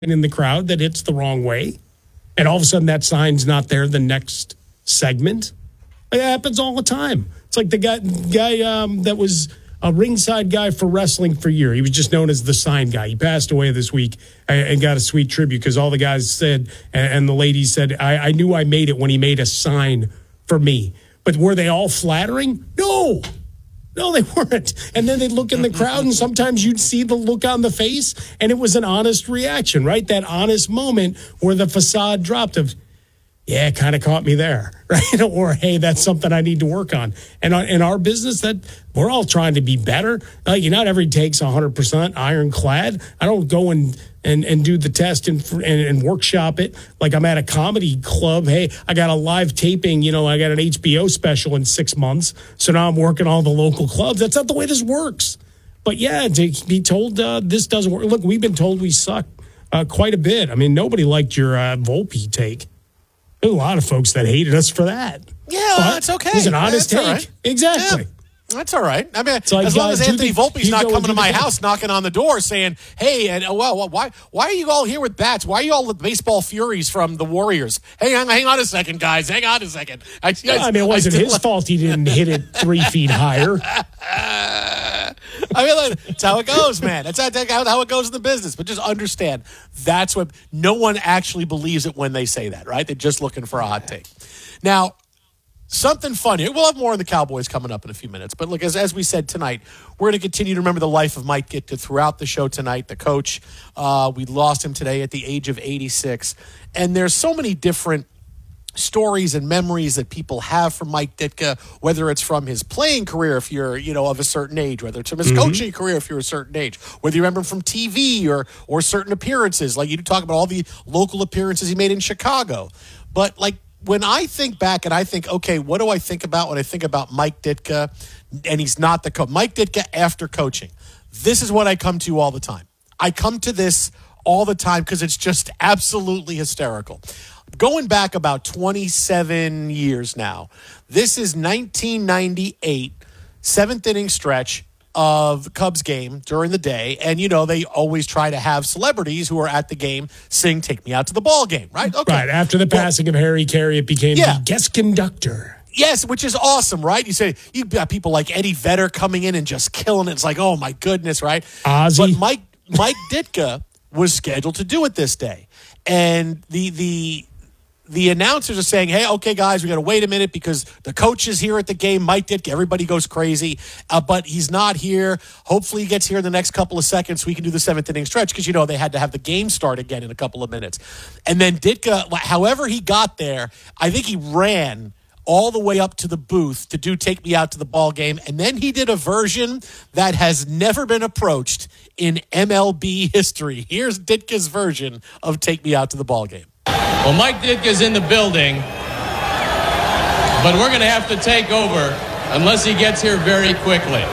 in the crowd that hits the wrong way, and all of a sudden that sign's not there the next segment. It happens all the time. It's like the guy that was a ringside guy for wrestling for a year. He was just known as the sign guy. He passed away this week and got a sweet tribute because all the guys said, and the ladies said, I knew I made it when he made a sign for me. But were they all flattering? No, they weren't. And then they'd look in the crowd, and sometimes you'd see the look on the face, and it was an honest reaction, right? That honest moment where the facade dropped of, yeah, it kind of caught me there, right? Or, hey, that's something I need to work on. And in our business, that we're all trying to be better. Not every take's 100% ironclad. I don't go and do the test and workshop it like I'm at a comedy club. Hey, I got a live taping. I got an HBO special in 6 months. So now I'm working all the local clubs. That's not the way this works. But, yeah, to be told this doesn't work. Look, we've been told we suck quite a bit. I mean, nobody liked your Volpe take. There's a lot of folks that hated us for that. Yeah, well, that's okay. It was an honest take. Right. Exactly. Yeah, that's all right. I mean, like, as long as Anthony Volpe's not coming to my house knocking on the door saying, hey, and why are you all here with bats? Why are you all with baseball furies from the Warriors? Hey, hang on a second, guys. Hang on a second. It wasn't his fault he didn't hit it 3 feet higher. That's how it goes, man. That's how it goes in the business. But just understand, that's what no one actually believes it when they say that, right? They're just looking for a hot take. Now, something funny. We'll have more on the Cowboys coming up in a few minutes. But look, as we said tonight, we're going to continue to remember the life of Mike Ditka throughout the show tonight. The coach, we lost him today at the age of 86. And there's so many different stories and memories that people have from Mike Ditka, whether it's from his playing career if you're, of a certain age, whether it's from his coaching career if you're a certain age, whether you remember him from TV or certain appearances, like you talk about all the local appearances he made in Chicago. But when I think back and I think, okay, what do I think about when I think about Mike Ditka and he's not the coach? Mike Ditka after coaching. This is what I come to all the time. I come to this all the time because it's just absolutely hysterical. Going back about 27 years now, this is 1998, seventh inning stretch of Cubs game during the day. And, they always try to have celebrities who are at the game sing Take Me Out to the Ball Game, right? Okay. Right. After the passing of Harry Carey, it became the guest conductor. Yes, which is awesome, right? You got people like Eddie Vedder coming in and just killing it. It's like, oh, my goodness, right? Ozzy. But Mike Ditka was scheduled to do it this day. And the announcers are saying, hey, okay, guys, we got to wait a minute because the coach is here at the game. Mike Ditka, everybody goes crazy, but he's not here. Hopefully he gets here in the next couple of seconds so we can do the seventh inning stretch because, they had to have the game start again in a couple of minutes. And then Ditka, however he got there, I think he ran all the way up to the booth to do Take Me Out to the Ball Game. And then he did a version that has never been approached in MLB history. Here's Ditka's version of Take Me Out to the Ball Game. Well, Mike Ditka's in the building, but we're going to have to take over unless he gets here very quickly.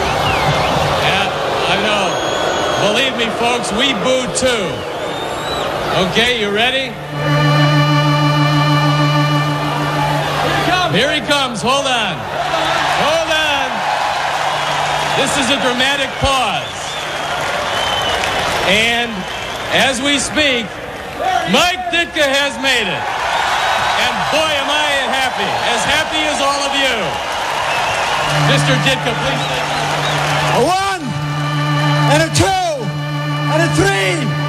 Yeah, I know. Believe me, folks, we booed too. Okay, you ready? Here he comes. Hold on. Hold on. This is a dramatic pause. And as we speak, Mike Ditka has made it. And boy, am I happy as all of you. Mr. Ditka, please. A 1, and a 2, and a 3.